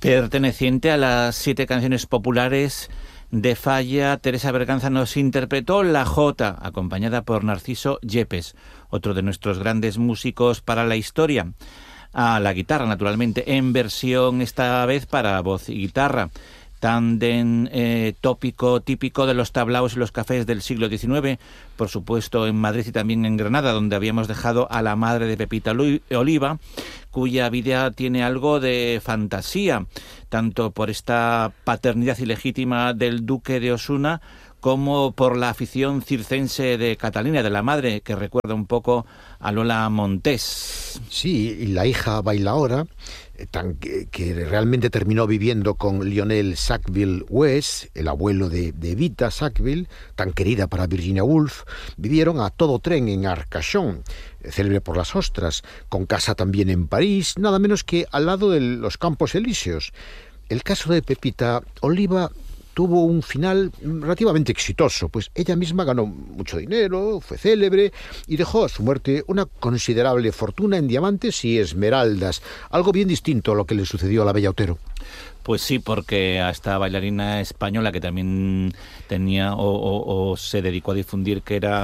Perteneciente a las 7 canciones populares de Falla, Teresa Berganza nos interpretó La Jota, acompañada por Narciso Yepes, otro de nuestros grandes músicos para la historia. A la guitarra, naturalmente, en versión esta vez para voz y guitarra. Tándem típico de los tablaos y los cafés del siglo XIX, por supuesto en Madrid y también en Granada, donde habíamos dejado a la madre de Pepita Oliva, cuya vida tiene algo de fantasía, tanto por esta paternidad ilegítima del duque de Osuna, como por la afición circense de Catalina, de la madre, que recuerda un poco a Lola Montés. Sí, y la hija Bailaora, que realmente terminó viviendo con Lionel Sackville West, el abuelo de Evita Sackville, tan querida para Virginia Woolf, vivieron a todo tren en Arcachon, célebre por las ostras, con casa también en París, nada menos que al lado de los Campos Elíseos. El caso de Pepita Oliva tuvo un final relativamente exitoso, pues ella misma ganó mucho dinero, fue célebre y dejó a su muerte una considerable fortuna en diamantes y esmeraldas, algo bien distinto a lo que le sucedió a la bella Otero. Pues sí, porque a esta bailarina española que también tenía o se dedicó a difundir que era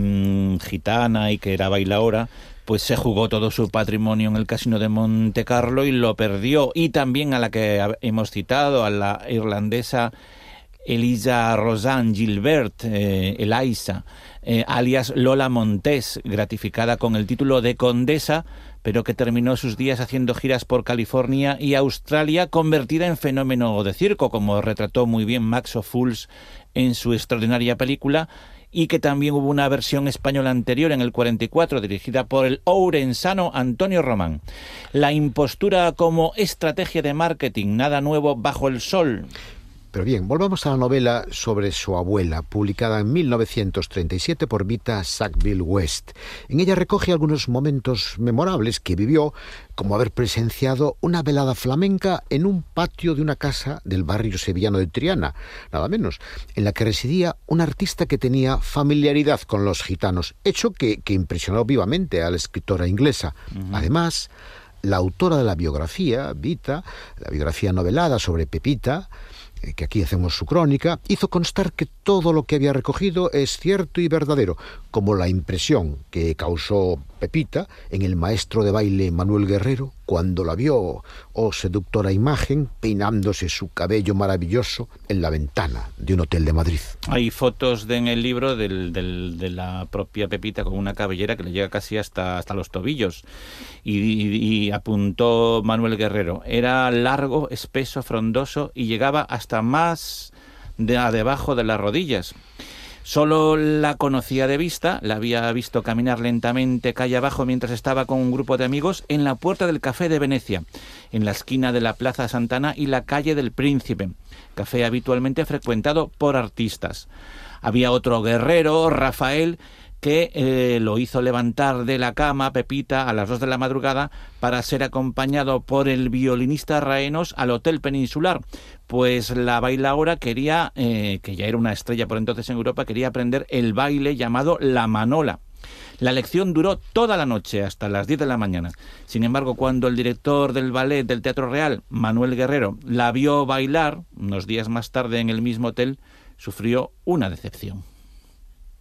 gitana y que era bailaora, pues se jugó todo su patrimonio en el Casino de Monte Carlo y lo perdió. Y también a la que hemos citado, a la irlandesa Eliza Rosanne Gilbert, Eliza, alias Lola Montés, gratificada con el título de condesa, pero que terminó sus días haciendo giras por California y Australia, convertida en fenómeno de circo, como retrató muy bien Max Ophuls en su extraordinaria película, y que también hubo una versión española anterior en el 44, dirigida por el ourensano Antonio Román. La impostura como estrategia de marketing, nada nuevo bajo el sol. Pero bien, volvamos a la novela sobre su abuela, publicada en 1937 por Vita Sackville West. En ella recoge algunos momentos memorables que vivió, como haber presenciado una velada flamenca en un patio de una casa del barrio sevillano de Triana, nada menos, en la que residía un artista que tenía familiaridad con los gitanos, hecho que impresionó vivamente a la escritora inglesa. Además, la autora de la biografía, Vita, la biografía novelada sobre Pepita, que aquí hacemos su crónica, hizo constar que todo lo que había recogido es cierto y verdadero, como la impresión que causó Pepita en el maestro de baile Manuel Guerrero cuando la vio, seductora imagen, peinándose su cabello maravilloso en la ventana de un hotel de Madrid. Hay fotos en el libro de la propia Pepita con una cabellera que le llega casi hasta los tobillos, y apuntó Manuel Guerrero, era largo, espeso, frondoso y llegaba hasta más debajo de las rodillas. Solo la conocía de vista, la había visto caminar lentamente calle abajo mientras estaba con un grupo de amigos en la puerta del Café de Venecia, en la esquina de la Plaza Santana y la calle del Príncipe, café habitualmente frecuentado por artistas. Había otro guerrero, Rafael, que lo hizo levantar de la cama, Pepita, a las 2 de la madrugada para ser acompañado por el violinista Raenos al Hotel Peninsular, pues la bailaora quería, que ya era una estrella por entonces en Europa, quería aprender el baile llamado la manola. La lección duró toda la noche, hasta las 10 de la mañana. Sin embargo, cuando el director del ballet del Teatro Real, Manuel Guerrero, la vio bailar, unos días más tarde en el mismo hotel, sufrió una decepción.